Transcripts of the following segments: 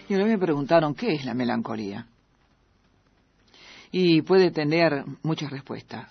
Y a mí me preguntaron, ¿qué es la melancolía? Y puede tener muchas respuestas.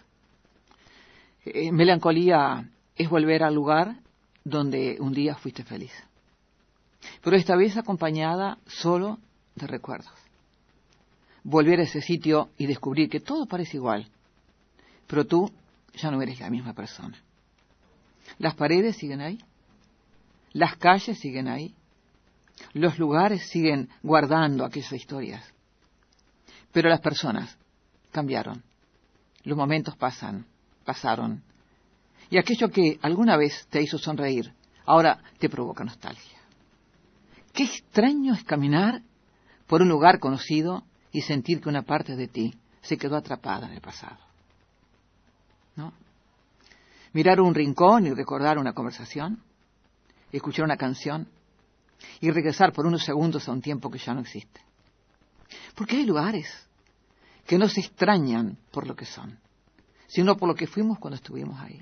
Melancolía es volver al lugar donde un día fuiste feliz, pero esta vez acompañada solo de recuerdos. Volver a ese sitio y descubrir que todo parece igual, pero tú ya no eres la misma persona. Las paredes siguen ahí, las calles siguen ahí, los lugares siguen guardando aquellas historias, pero las personas cambiaron, los momentos pasaron, y aquello que alguna vez te hizo sonreír, ahora te provoca nostalgia. Qué extraño es caminar por un lugar conocido y sentir que una parte de ti se quedó atrapada en el pasado, ¿no? Mirar un rincón y recordar una conversación, escuchar una canción y regresar por unos segundos a un tiempo que ya no existe. Porque hay lugares que no se extrañan por lo que son, sino por lo que fuimos cuando estuvimos ahí.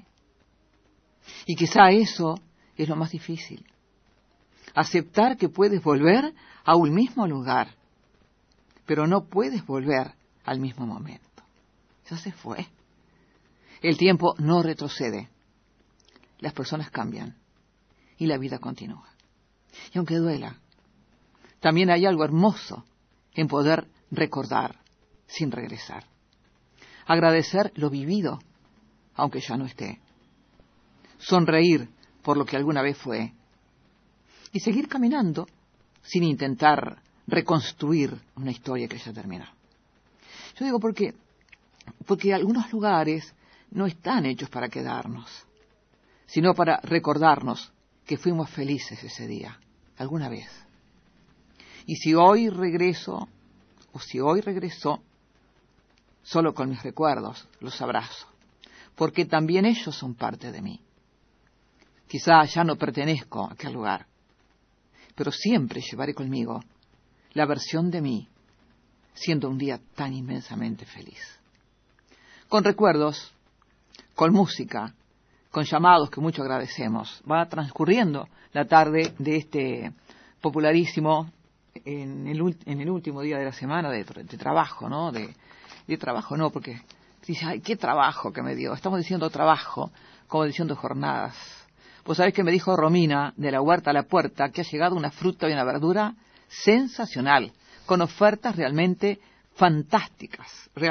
Y quizá eso es lo más difícil. Aceptar que puedes volver a un mismo lugar, pero no puedes volver al mismo momento. Ya se fue. El tiempo no retrocede. Las personas cambian y la vida continúa. Y aunque duela, también hay algo hermoso en poder recordar sin regresar. Agradecer lo vivido, aunque ya no esté. Sonreír por lo que alguna vez fue. Y seguir caminando sin intentar reconstruir una historia que ya terminó. Yo digo porque algunos lugares no están hechos para quedarnos, sino para recordarnos que fuimos felices ese día, alguna vez. Y si hoy regreso, o si hoy regresó, solo con mis recuerdos los abrazo, porque también ellos son parte de mí. Quizá ya no pertenezco a aquel lugar, pero siempre llevaré conmigo la versión de mí, siendo un día tan inmensamente feliz. Con recuerdos, con música, con llamados que mucho agradecemos, va transcurriendo la tarde de este popularísimo, en el último día de la semana de trabajo, ¿no? De trabajo no, porque dice, ay, qué trabajo que me dio. Estamos diciendo trabajo, como diciendo jornadas. Pues sabés que me dijo Romina, de la huerta a la puerta, que ha llegado una fruta y una verdura sensacional, con ofertas realmente fantásticas,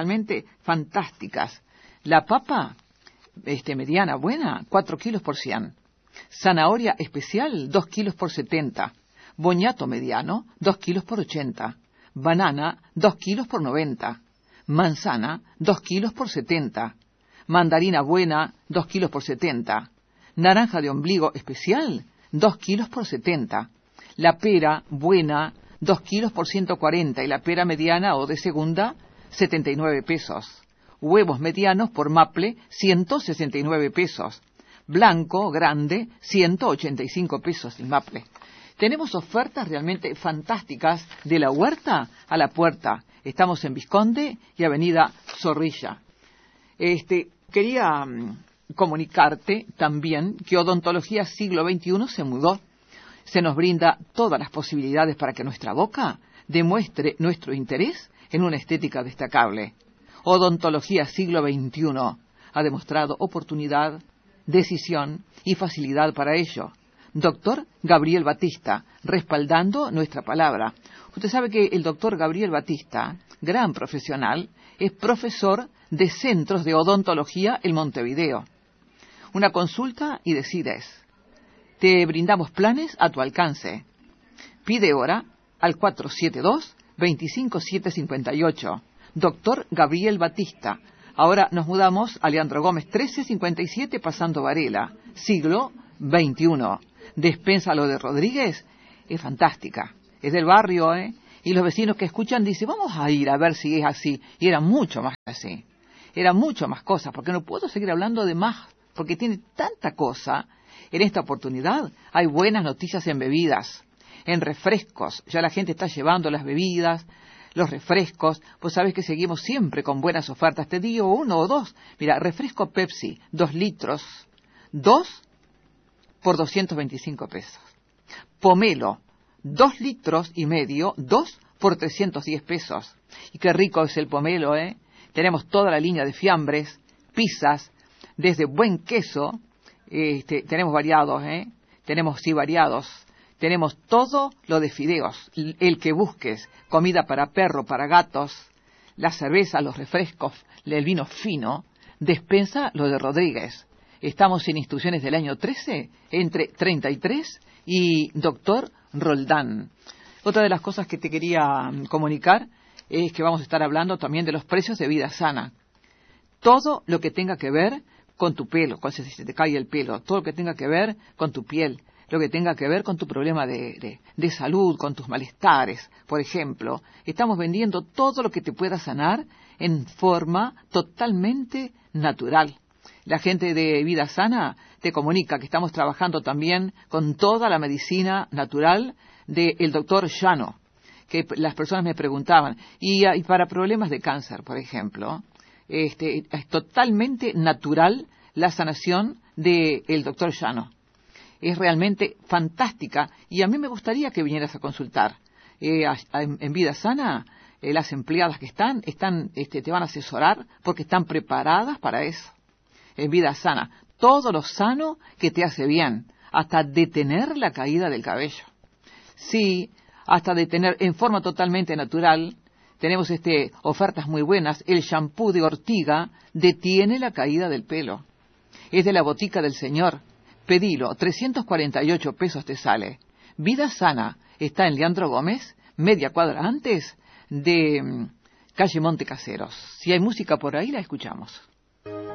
La papa, mediana, buena, 4 kilos por 100. Zanahoria especial, 2 kilos por 70. Boñato mediano, 2 kilos por 80. Banana, 2 kilos por 90. Manzana, 2 kilos por 70. Mandarina buena, 2 kilos por 70. Naranja de ombligo especial, 2 kilos por 70. La pera buena, 2 kilos por 140. Y la pera mediana o de segunda, 79 pesos. Huevos medianos por Maple, 169 pesos. Blanco, grande, 185 pesos el Maple. Tenemos ofertas realmente fantásticas de la huerta a la puerta. Estamos en Visconde y Avenida Zorrilla. Quería comunicarte también que Odontología Siglo XXI se mudó. Se nos brinda todas las posibilidades para que nuestra boca demuestre nuestro interés en una estética destacable. Odontología Siglo XXI ha demostrado oportunidad, decisión y facilidad para ello. Doctor Gabriel Batista, respaldando nuestra palabra. Usted sabe que el doctor Gabriel Batista, gran profesional, es profesor de centros de odontología en Montevideo. Una consulta y decides. Te brindamos planes a tu alcance. Pide hora al 472-25758. Doctor Gabriel Batista. Ahora nos mudamos a Leandro Gómez 1357, pasando Varela. Siglo XXI. Despensa lo de Rodríguez es fantástica. Es del barrio, ¿eh? Y los vecinos que escuchan dicen, vamos a ir a ver si es así. Y era mucho más así. Era mucho más cosas, porque no puedo seguir hablando de más, porque tiene tanta cosa. En esta oportunidad hay buenas noticias en bebidas, en refrescos. Ya la gente está llevando las bebidas, los refrescos. Pues sabes que seguimos siempre con buenas ofertas. Te digo 1 o 2. Mira, refresco Pepsi, 2 litros, 2 por 225 pesos. Pomelo, 2,5 litros, 2 por 310 pesos. Y qué rico es el pomelo, ¿eh? Tenemos toda la línea de fiambres, pizzas, desde buen queso, tenemos variados, tenemos variados, tenemos todo lo de fideos, el que busques, comida para perro, para gatos, la cerveza, los refrescos, el vino fino, despensa lo de Rodríguez. Estamos en instrucciones del año 13, entre 33 y Doctor Roldán. Otra de las cosas que te quería comunicar es que vamos a estar hablando también de los precios de vida sana. Todo lo que tenga que ver con tu pelo, si se te cae el pelo, todo lo que tenga que ver con tu piel, lo que tenga que ver con tu problema de salud, con tus malestares, por ejemplo. Estamos vendiendo todo lo que te pueda sanar en forma totalmente natural. La gente de Vida Sana te comunica que estamos trabajando también con toda la medicina natural del doctor Llano, que las personas me preguntaban, y para problemas de cáncer, por ejemplo, es totalmente natural la sanación del doctor Llano. Es realmente fantástica y a mí me gustaría que vinieras a consultar. En Vida Sana, las empleadas que están te van a asesorar porque están preparadas para eso. En Vida Sana, todo lo sano que te hace bien, hasta detener la caída del cabello. Sí, hasta detener en forma totalmente natural. Tenemos ofertas muy buenas. El shampoo de ortiga detiene la caída del pelo. Es de la Botica del Señor. Pedilo, 348 pesos te sale. Vida Sana está en Leandro Gómez, media cuadra antes de calle Monte Caseros. Si hay música por ahí, la escuchamos.